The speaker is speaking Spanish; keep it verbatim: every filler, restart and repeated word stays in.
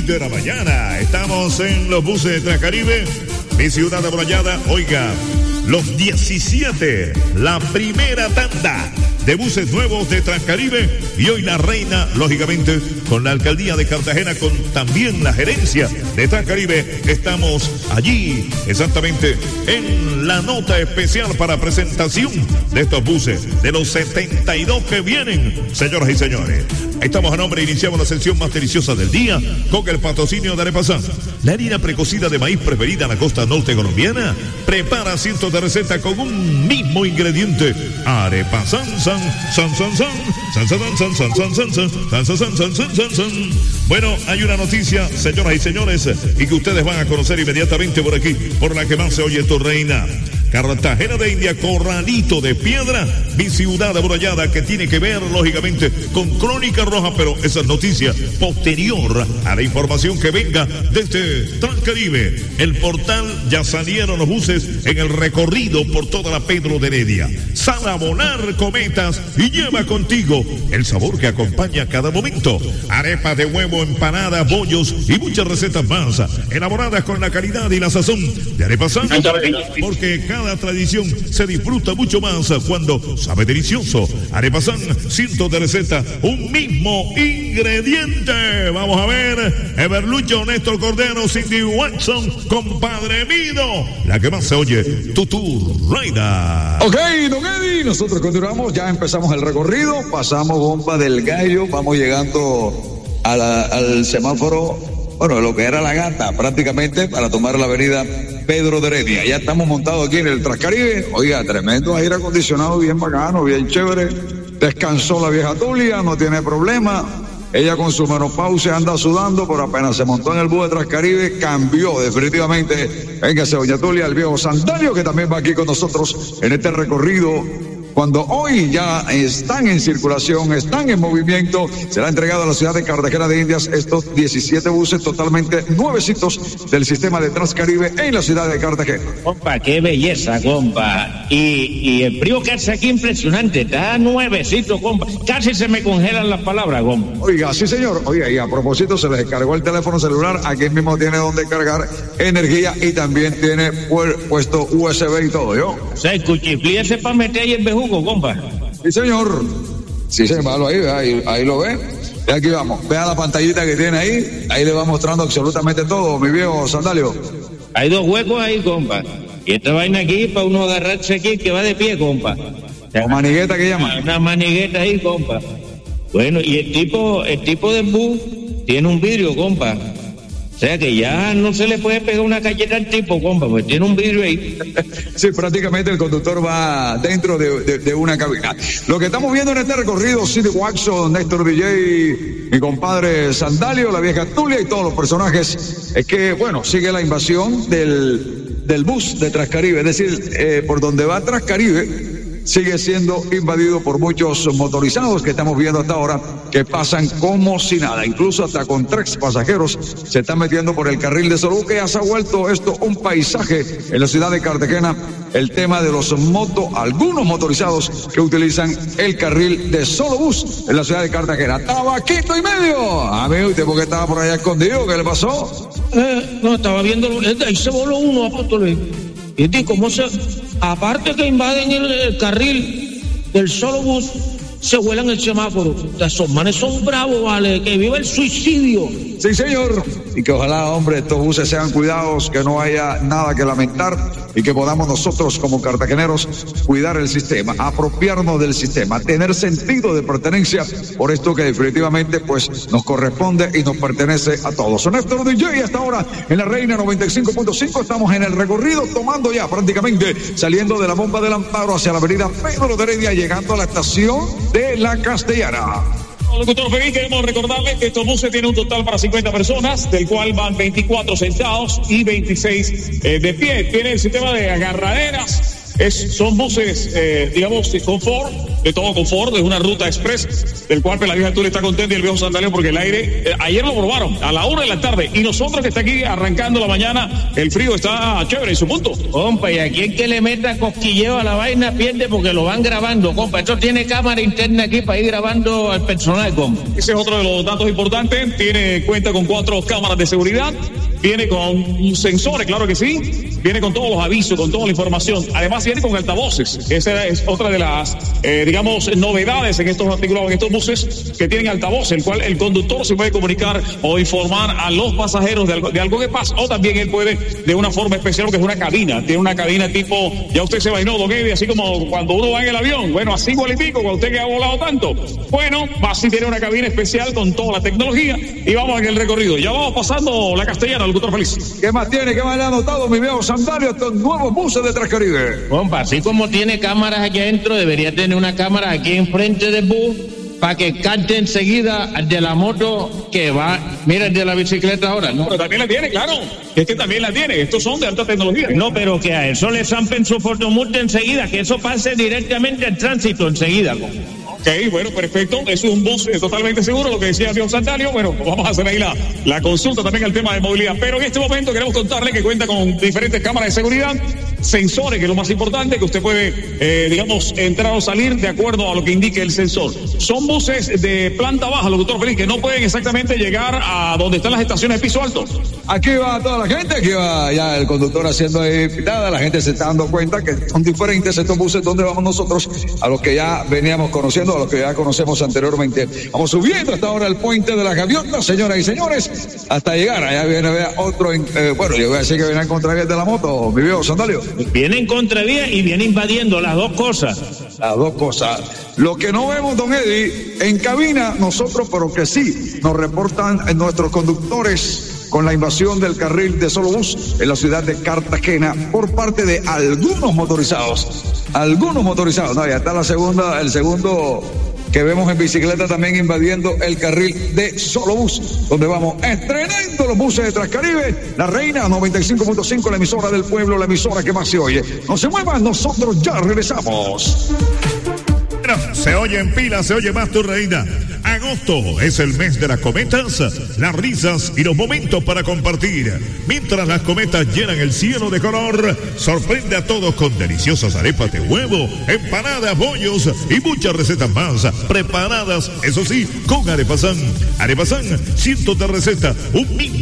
seis de la mañana. Estamos en los buses de Transcaribe, mi ciudad amurallada. Oiga, los diecisiete, la primera tanda de buses nuevos de Transcaribe, y hoy la reina, lógicamente, con la alcaldía de Cartagena, con también la gerencia de Transcaribe. Estamos allí, exactamente, en la nota especial para presentación de estos buses, de los setenta y dos que vienen, señoras y señores. Estamos a nombre, iniciamos la sección más deliciosa del día, con el patrocinio de Arepasan, la harina precocida de maíz preferida en la costa norte colombiana. Prepara cientos de recetas con un mismo ingrediente. Arepasan, san, san, san, san, san, san, san, san, san, san, san, san, san, san, san, san, san. Bueno, hay una noticia, señoras y señores, y que ustedes van a conocer inmediatamente por aquí, por la que más se oye tu reina. Cartagena de India, Corralito de Piedra, mi ciudad amurallada, que tiene que ver, lógicamente, con Crónica Roja, pero esa es noticia posterior a la información que venga desde Transcaribe. El portal, ya salieron los buses en el recorrido por toda la Pedro de Heredia. Sal a volar cometas y lleva contigo el sabor que acompaña cada momento. Arepas de huevo, empanadas, bollos y muchas recetas más, elaboradas con la calidad y la sazón de Arepasan, porque cada La tradición se disfruta mucho más cuando sabe delicioso. Arepasan, cientos de recetas, un mismo ingrediente. Vamos a ver, Everlucho, Néstor Cordero, Cindy Watson, compadre Mido, la que más se oye, Tutu Reina. Ok, don Eddie, nosotros continuamos, ya empezamos el recorrido, pasamos Bomba del Gallo, vamos llegando a la, al semáforo, bueno, lo que era La Gata, prácticamente, para tomar la avenida Pedro de Heredia. Ya estamos montados aquí en el Transcaribe. Oiga, tremendo aire acondicionado, bien bacano, bien chévere. Descansó la vieja Tulia, no tiene problema. Ella con su menopausia anda sudando, pero apenas se montó en el bus de Transcaribe, cambió definitivamente. Véngase, doña Tulia, el viejo Sandalio, que también va aquí con nosotros en este recorrido. Cuando hoy ya están en circulación, están en movimiento, será entregado a la ciudad de Cartagena de Indias estos diecisiete buses totalmente nuevecitos del sistema de Transcaribe en la ciudad de Cartagena. Compa, qué belleza, compa. Y, y el frío que hace aquí impresionante, está nuevecito, compa. Casi se me congelan las palabras, compa. Oiga, sí señor. Oiga, y a propósito, se les descargó el teléfono celular, aquí mismo tiene donde cargar energía y también tiene pu- puesto U S B y todo, ¿yo? O sea, el cuchiflí ese para meter ahí el bejugo, compa. Sí, señor. Sí, señor, ahí, ahí, ahí lo ve. Y aquí vamos. Vea la pantallita que tiene ahí. Ahí le va mostrando absolutamente todo, mi viejo Sandalio. Hay dos huecos ahí, compa. Y esta vaina aquí, para uno agarrarse aquí, que va de pie, compa. O sea, manigueta que llaman. Una manigueta ahí, compa. Bueno, y el tipo, el tipo del bus tiene un vidrio, compa. O sea que ya no se le puede pegar una galleta al tipo, compa, pues tiene un vidrio ahí. Sí, prácticamente el conductor va dentro de, de, de una cabina. Lo que estamos viendo en este recorrido, Cindy Watson, Néstor D J, mi compadre Sandalio, la vieja Tulia y todos los personajes, es que, bueno, sigue la invasión del, del bus de Transcaribe, es decir, eh, por donde va Transcaribe, sigue siendo invadido por muchos motorizados que estamos viendo hasta ahora, que pasan como si nada, incluso hasta con tres pasajeros se están metiendo por el carril de Solú, que ya se ha vuelto esto un paisaje en la ciudad de Cartagena, el tema de los motos, algunos motorizados que utilizan el carril de solo bus en la ciudad de Cartagena. Tabaquito y medio. Amigo, ¿usted por qué estaba por allá escondido? ¿Qué le pasó? Eh, no, estaba viendo, ahí se voló uno, apóstoles. Y es como se, aparte que invaden el, el carril del solo bus, se vuelan el semáforo. Esos manes son bravos, vale, que viva el suicidio. Sí, señor. Y que ojalá, hombre, estos buses sean cuidados, que no haya nada que lamentar y que podamos nosotros como cartageneros cuidar el sistema, apropiarnos del sistema, tener sentido de pertenencia por esto que definitivamente pues nos corresponde y nos pertenece a todos. Néstor D J hasta ahora en la Reina noventa y cinco punto cinco, estamos en el recorrido tomando ya prácticamente saliendo de la Bomba del Amparo hacia la avenida Pedro de Heredia, llegando a la estación de La Castellana. Locutor Fegui, queremos recordarles que estos buses tienen un total para cincuenta personas, del cual van veinticuatro sentados y veintiséis eh, de pie. Tiene el sistema de agarraderas Es, son buses, eh, digamos, de confort, de todo confort, de una ruta express, del cual pues, la vieja altura está contenta y el viejo Sandaleo porque el aire, eh, ayer lo probaron a la una de la tarde y nosotros que está aquí arrancando la mañana, el frío está chévere en su punto. Compa, y aquí el que le meta cosquilleo a la vaina pierde porque lo van grabando, compa. Esto tiene cámara interna aquí para ir grabando al personal, compa. Ese es otro de los datos importantes, tiene cuenta con cuatro cámaras de seguridad, viene con sensores, claro que sí, viene con todos los avisos, con toda la información, además viene con altavoces. Esa es otra de las, eh, digamos, novedades en estos articulados, en estos buses que tienen altavoz, el cual el conductor se puede comunicar o informar a los pasajeros de algo, de algo que pasa, o también él puede de una forma especial, que es una cabina, tiene una cabina tipo, ya usted se imaginó, Don Eddie, así como cuando uno va en el avión, bueno, así igual y pico, cuando usted que ha volado tanto, bueno, así tiene una cabina especial con toda la tecnología, y vamos en el recorrido, ya vamos pasando la Castellana, locutor feliz. ¿Qué más tiene? ¿Qué más le ha notado, mi viejo Sandalio, estos nuevos buses de Transcaribe? Compa, así como tiene cámaras aquí adentro, debería tener una cámara aquí enfrente del bus para que capte enseguida al de la moto que va, mira el de la bicicleta ahora, ¿no? Pero también la tiene, claro, es que también la tiene, estos son de alta tecnología. No, pero que a eso le zampen su fotomulta enseguida, que eso pase directamente al tránsito enseguida, compa. Ok, bueno, perfecto. Eso es un bus eh, totalmente seguro, lo que decía Dion Santario. Bueno, vamos a hacer ahí la, la consulta también al tema de movilidad. Pero en este momento queremos contarle que cuenta con diferentes cámaras de seguridad, sensores, que es lo más importante, que usted puede, eh, digamos, entrar o salir de acuerdo a lo que indique el sensor. Son buses de planta baja, locutor feliz, que no pueden exactamente llegar a donde están las estaciones de piso alto. Aquí va toda la gente, aquí va ya el conductor haciendo ahí pitada, la gente se está dando cuenta que son diferentes estos buses donde vamos nosotros a los que ya veníamos conociendo, a los que ya conocemos anteriormente. Vamos subiendo hasta ahora el puente de la Gaviota, señoras y señores, hasta llegar, allá viene vea, otro, eh, bueno, yo voy a decir que viene en contravía de la moto, mi viejo Sandalio. Viene en contravía y viene invadiendo las dos cosas. Las dos cosas. Lo que no vemos, don Eddie, en cabina, nosotros, pero que sí, nos reportan nuestros conductores con la invasión del carril de solo bus en la ciudad de Cartagena por parte de algunos motorizados. Algunos motorizados. No, ya está la segunda, el segundo que vemos en bicicleta también invadiendo el carril de solo bus, donde vamos estrenando los buses de Transcaribe, La Reina noventa y cinco punto cinco, la emisora del pueblo, la emisora que más se oye. No se muevan, nosotros ya regresamos. Bueno, se oye en pila, se oye más tu reina. Agosto es el mes de las cometas, las risas y los momentos para compartir. Mientras las cometas llenan el cielo de color, sorprende a todos con deliciosas arepas de huevo, empanadas, bollos y muchas recetas más preparadas, eso sí, con Arepasán. Arepasán, cientos de recetas, un mismo